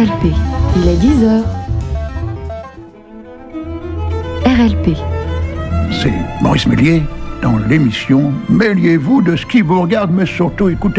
RLP, il est 10h. RLP. C'est Maurice Méliès dans l'émission « Mêliez-vous de ce qui vous regarde, mais surtout écoutez-moi ».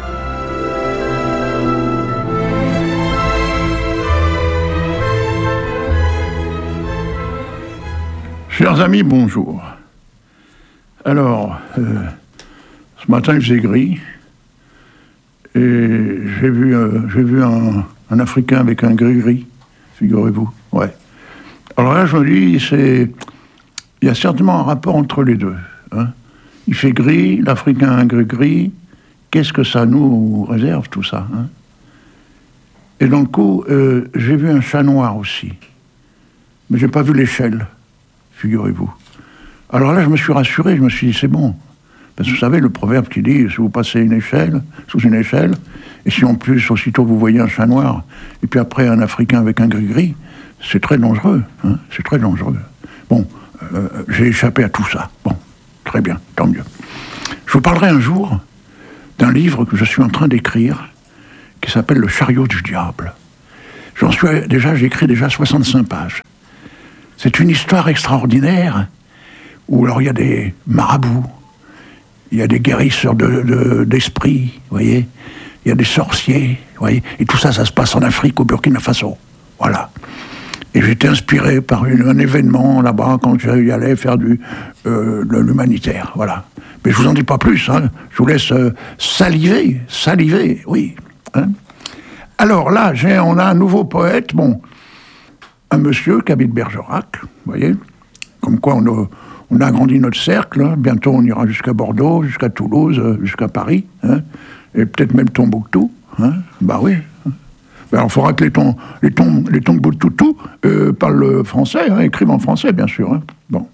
Chers amis, bonjour. Alors, ce matin il faisait gris et j'ai vu un Africain avec un gris-gris, figurez-vous. Ouais. Alors là, je me dis, il y a certainement un rapport entre les deux. Hein. Il fait gris, l'Africain a un gris-gris. Qu'est-ce que ça nous réserve, tout ça, hein. Et dans le coup, j'ai vu un chat noir aussi. Mais j'ai pas vu l'échelle, figurez-vous. Alors là, je me suis rassuré, je me suis dit, c'est bon. Parce que vous savez, le proverbe qui dit, si vous passez une échelle, sous une échelle, et si en plus, aussitôt, vous voyez un chat noir, et puis après, un Africain avec un gris-gris, c'est très dangereux, hein, c'est très dangereux. Bon, j'ai échappé à tout ça. Bon, très bien, tant mieux. Je vous parlerai un jour d'un livre que je suis en train d'écrire, qui s'appelle « Le chariot du diable ». J'ai écrit déjà 65 pages. C'est une histoire extraordinaire, où alors il y a des marabouts, il y a des guérisseurs d'esprit, vous voyez, il y a des sorciers, vous voyez, et tout ça, ça se passe en Afrique, au Burkina Faso. Voilà. Et j'étais inspiré par un événement là-bas quand j'y allais faire de l'humanitaire, voilà. Mais je vous en dis pas plus, hein. Je vous laisse saliver, oui. Hein. Alors là, on a un nouveau poète, bon, un monsieur qui habite Bergerac, vous voyez, comme quoi on a agrandi notre cercle, hein. Bientôt on ira jusqu'à Bordeaux, jusqu'à Toulouse, jusqu'à Paris, hein. Et peut-être même Tombouctou, hein. Bah oui. Alors, il faudra que les Tombouctou parlent français, hein, écrivent en français, bien sûr. Hein. Bon.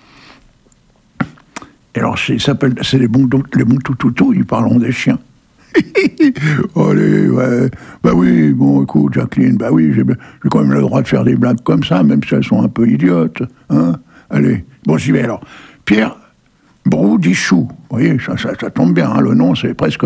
Et alors, c'est les Toutoutou, ils parleront des chiens. Allez, ouais. Bah oui, bon, écoute, Jacqueline, bah oui, j'ai quand même le droit de faire des blagues comme ça, même si elles sont un peu idiotes. Hein. Allez, bon, j'y vais alors. Pierre Broudichou, vous voyez, ça tombe bien, hein, le nom, c'est presque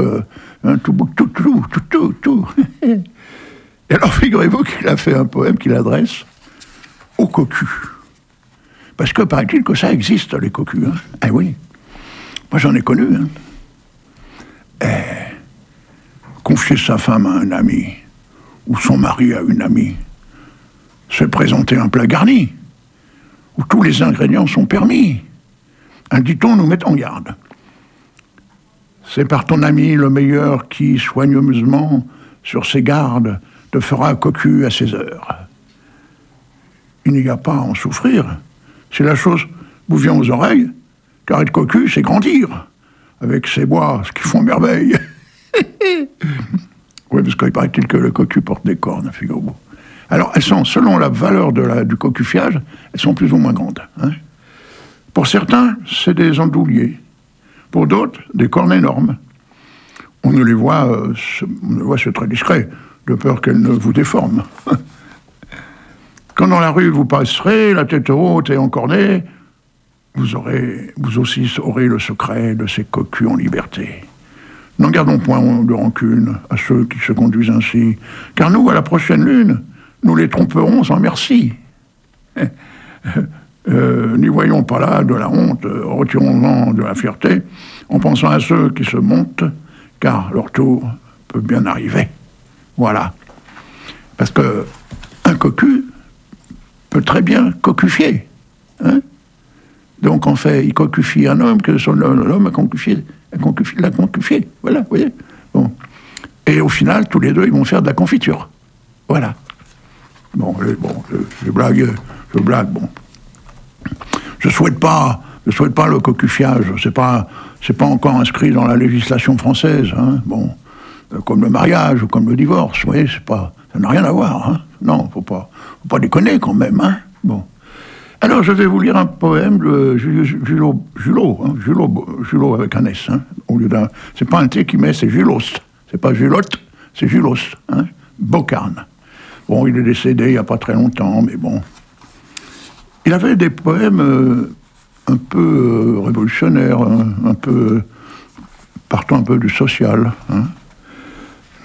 tout. Et alors, figurez-vous qu'il a fait un poème qu'il adresse aux cocus. Parce que, paraît-il que ça existe, les cocus. Hein. Ah oui. Moi, j'en ai connu. Hein. Confier sa femme à un ami, ou son mari à une amie, se présenter un plat garni, où tous les ingrédients sont permis. Un dit-on nous met en garde. C'est par ton ami le meilleur qui, soigneusement, sur ses gardes, te fera un cocu à ses heures. Il n'y a pas à en souffrir. Si la chose vous vient aux oreilles, car être cocu, c'est grandir, avec ses bois, ce qui font merveille. Oui, parce qu'il paraît-il que le cocu porte des cornes, figurez-vous. Alors, elles sont, selon la valeur du cocufiage, elles sont plus ou moins grandes. Hein. Pour certains, c'est des andouliers. Pour d'autres, des cornes énormes. On les voit, c'est très discret, de peur qu'elles ne vous déforment. Quand dans la rue vous passerez, la tête haute et encornée, vous aussi aurez le secret de ces cocus en liberté. N'en gardons point de rancune à ceux qui se conduisent ainsi, car nous, à la prochaine lune, nous les tromperons sans merci. N'y voyons pas là de la honte, retirons-en de la fierté, en pensant à ceux qui se montent, car leur tour peut bien arriver. Voilà. Parce que un cocu peut très bien cocufier. Hein. Donc, en fait, il cocufie un homme que l'homme a concufié. L'a concufié. Voilà, vous voyez. Bon. Et au final, tous les deux, ils vont faire de la confiture. Voilà. Bon, je blague, bon. Je souhaite pas le cocufiage. C'est pas encore inscrit dans la législation française. Hein. Bon. Comme le mariage ou comme le divorce, vous voyez, ça n'a rien à voir. Hein. Non, faut pas déconner quand même. Hein. Bon. Alors, je vais vous lire un poème de Julot avec un S. Hein, au lieu d'un, c'est pas un T qui met, c'est Julos. C'est pas Julotte, c'est Julos. Hein, Bocarne. Bon, il est décédé il n'y a pas très longtemps, mais bon. Il avait des poèmes un peu révolutionnaires, un peu partant un peu du social. Hein.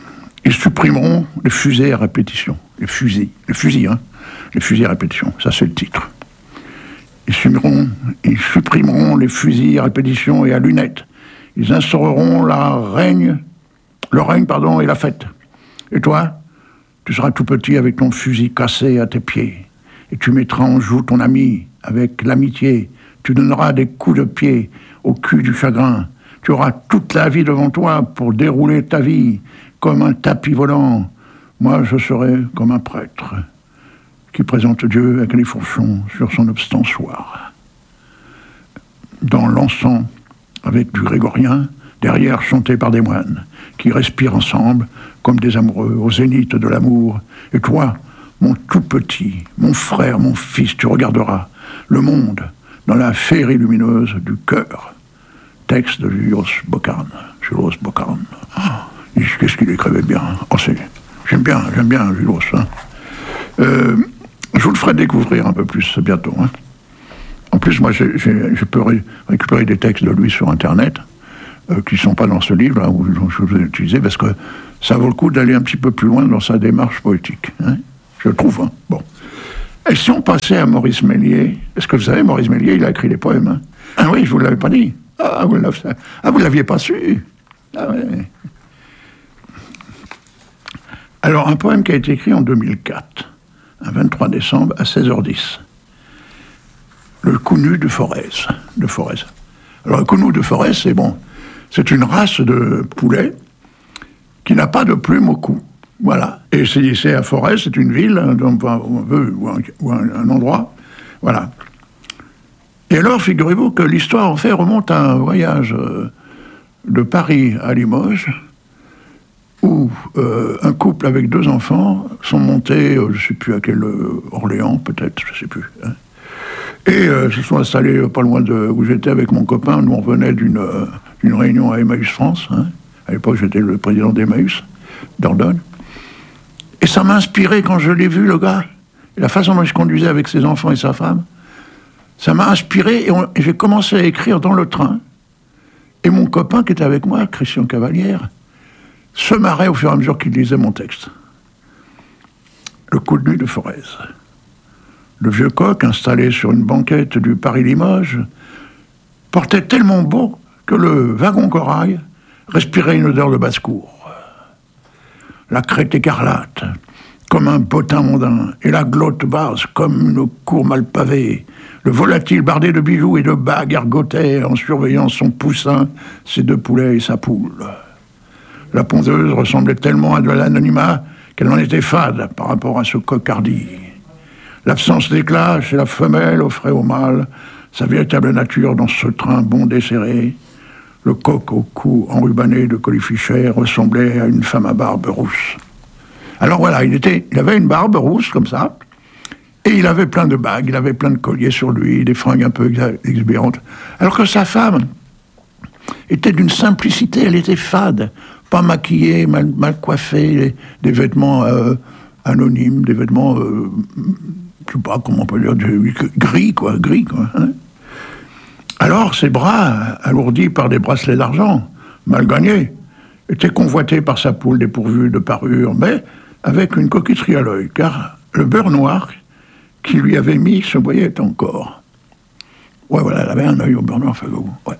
Ils supprimeront les fusées à répétition. Les fusils, hein. Les fusils à répétition, ça c'est le titre. Ils supprimeront les fusils à répétition et à lunettes. Ils instaureront le règne, et la fête. Et toi, tu seras tout petit avec ton fusil cassé à tes pieds. Et tu mettras en joue ton ami avec l'amitié. Tu donneras des coups de pied au cul du chagrin. Tu auras toute la vie devant toi pour dérouler ta vie comme un tapis volant. Moi, je serai comme un prêtre qui présente Dieu avec les fourchons sur son ostensoir. Dans l'encens, avec du grégorien, derrière chanté par des moines, qui respirent ensemble comme des amoureux au zénith de l'amour. Et toi, mon tout petit, mon frère, mon fils, tu regarderas le monde dans la féerie lumineuse du cœur. Texte de Jules Bocarn. Ah, qu'est-ce qu'il écrivait bien. Oh, j'aime bien Jules. Hein. Je vous le ferai découvrir un peu plus bientôt. Hein. En plus, moi, je peux récupérer des textes de lui sur Internet qui ne sont pas dans ce livre, là, où je vous ai utilisé, parce que ça vaut le coup d'aller un petit peu plus loin dans sa démarche poétique. Hein, je trouve. Hein. Bon. Et si on passait à Maurice Méliès, est-ce que vous savez, Maurice Méliès, il a écrit des poèmes. Hein. Ah oui, je ne vous l'avais pas dit. Vous ne l'aviez pas su. Ah ouais. Alors, un poème qui a été écrit en 2004, un 23 décembre à 16h10. Le Cou-nu de Forez. Alors, le Cou-nu de Forez, c'est une race de poulet qui n'a pas de plume au cou. Voilà. Et c'est à Forez, c'est une ville, ou un endroit. Voilà. Et alors, figurez-vous que l'histoire, en fait, remonte à un voyage de Paris à Limoges, où un couple avec 2 enfants sont montés, je ne sais plus à quel Orléans, peut-être, je ne sais plus. Hein, et se sont installés pas loin de où j'étais avec mon copain. Nous, on venait d'une réunion à Emmaüs France. Hein. À l'époque, j'étais le président d'Emmaüs, d'Ordonne. Et ça m'a inspiré quand je l'ai vu, le gars. Et la façon dont il se conduisait avec ses enfants et sa femme. Ça m'a inspiré et j'ai commencé à écrire dans le train. Et mon copain qui était avec moi, Christian Cavalière, se marrait au fur et à mesure qu'il lisait mon texte. Le Cou-nu de Forez. Le vieux coq, installé sur une banquette du Paris-Limoges, portait tellement beau que le wagon corail respirait une odeur de basse-cour. La crête écarlate, comme un bottin mondain, et la glotte basse, comme une cour mal pavée. Le volatile bardé de bijoux et de bagues ergotait en surveillant son poussin, ses 2 poulets et sa poule. La pondeuse ressemblait tellement à de l'anonymat qu'elle en était fade par rapport à ce coq hardi. L'absence d'éclat chez la femelle offrait au mâle sa véritable nature dans ce train bondé serré. Le coq au cou enrubanné de colifichets ressemblait à une femme à barbe rousse. Alors voilà, il avait une barbe rousse comme ça, et il avait plein de bagues, il avait plein de colliers sur lui, des fringues un peu exubérantes. Alors que sa femme était d'une simplicité, elle était fade, pas maquillée, mal coiffée, des vêtements anonymes, des vêtements, je sais pas comment on peut dire, gris quoi. Hein. Alors ses bras, alourdis par des bracelets d'argent, mal gagnés, étaient convoités par sa poule dépourvue de parure, mais avec une coquetterie à l'œil, car le beurre noir qui lui avait mis se voyait encore. Ouais, voilà, elle avait un œil au beurre noir. Ouais.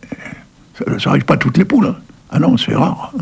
Ça n'arrive pas à toutes les poules. Hein. Ah non, c'est rare.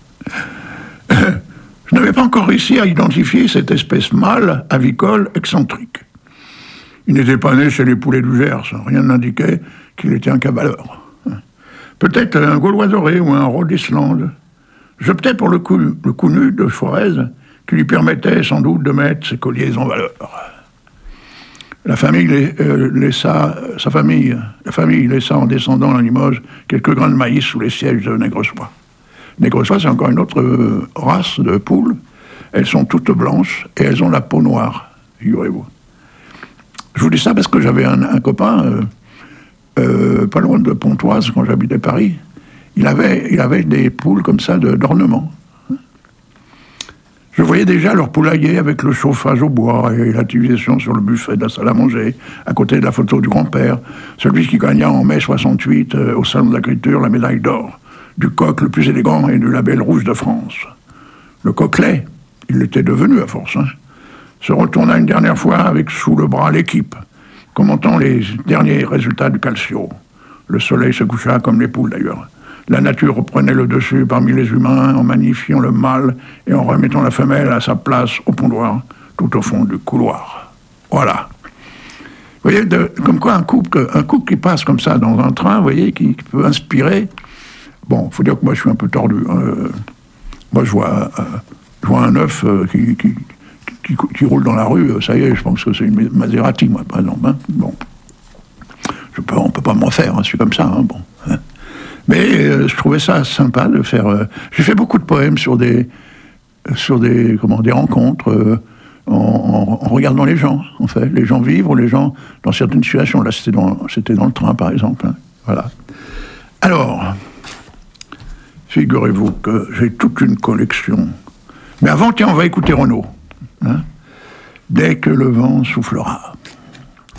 Je n'avais pas encore réussi à identifier cette espèce mâle avicole excentrique. Il n'était pas né chez les poulets du Gers. Rien n'indiquait qu'il était un cabaleur. Peut-être un Gaulois doré ou un Rhode d'Islande. J'optais pour le Cou-nu de Forez, qui lui permettait sans doute de mettre ses colliers en valeur. La famille laissa en descendant à Limoges quelques grains de maïs sous les sièges de Nègresois. Nègresois, c'est encore une autre race de poules. Elles sont toutes blanches et elles ont la peau noire, figurez-vous. Je vous dis ça parce que j'avais un copain, pas loin de Pontoise, quand j'habitais Paris. Il avait des poules comme ça d'ornement. Je voyais déjà leur poulailler avec le chauffage au bois et l'utilisation sur le buffet de la salle à manger, à côté de la photo du grand-père, celui qui gagna en mai 68 au Salon de l'Agriculture la médaille d'or, du coq le plus élégant et du label rouge de France. le Coquelet, il l'était devenu à force, hein, se retourna une dernière fois avec sous le bras l'équipe, commentant les derniers résultats du Calcio. Le soleil se coucha comme les poules d'ailleurs. La nature reprenait le dessus parmi les humains en magnifiant le mâle et en remettant la femelle à sa place au pondoir, tout au fond du couloir. Voilà. Vous voyez, comme quoi un couple qui passe comme ça dans un train, vous voyez, qui peut inspirer. Bon, il faut dire que moi je suis un peu tordu. Moi je vois un œuf qui roule dans la rue, ça y est, je pense que c'est une Maserati, moi, par exemple. Hein. Bon. On ne peut pas m'en faire, hein, je suis comme ça. Hein, bon, hein. Mais je trouvais ça sympa de faire... j'ai fait beaucoup de poèmes sur des rencontres, en regardant les gens, en fait. Les gens vivre, les gens dans certaines situations. Là, c'était dans le train, par exemple. Hein. Voilà. Alors, figurez-vous que j'ai toute une collection. Mais avant, tiens, on va écouter Renaud. Hein. Dès que le vent soufflera.